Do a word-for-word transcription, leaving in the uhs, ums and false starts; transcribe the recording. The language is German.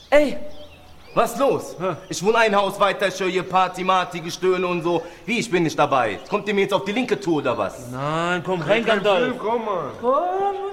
Ey, was los? Ich wohne ein Haus weiter, ich höre hier Party, Marty, Gestöhne und so. Wie, ich bin nicht dabei. Kommt ihr mir jetzt auf die linke Tour oder was? Nein, komm rein, Gandalf. Komm mal. Komm.